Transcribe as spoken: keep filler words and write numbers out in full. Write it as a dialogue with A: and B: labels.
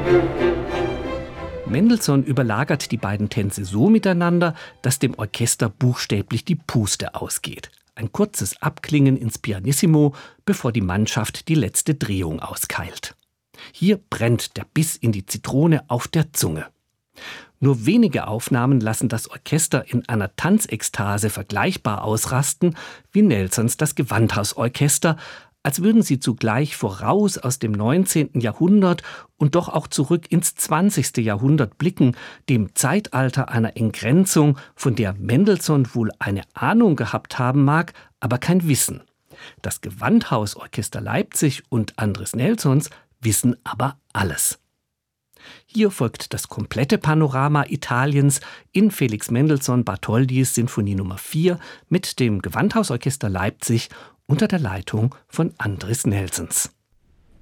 A: Mendelssohn überlagert die beiden Tänze so miteinander, dass dem Orchester buchstäblich die Puste ausgeht. Ein kurzes Abklingen ins Pianissimo, bevor die Mannschaft die letzte Drehung auskeilt. Hier brennt der Biss in die Zitrone auf der Zunge. Nur wenige Aufnahmen lassen das Orchester in einer Tanzekstase vergleichbar ausrasten wie Nelsons das Gewandhausorchester, als würden sie zugleich voraus aus dem neunzehnten Jahrhundert und doch auch zurück ins zwanzigste Jahrhundert blicken, dem Zeitalter einer Entgrenzung, von der Mendelssohn wohl eine Ahnung gehabt haben mag, aber kein Wissen. Das Gewandhausorchester Leipzig und Andris Nelsons wissen aber alles. Hier folgt das komplette Panorama Italiens in Felix Mendelssohn Bartholdis Sinfonie Nummer vier mit dem Gewandhausorchester Leipzig unter der Leitung von Andris Nelsons.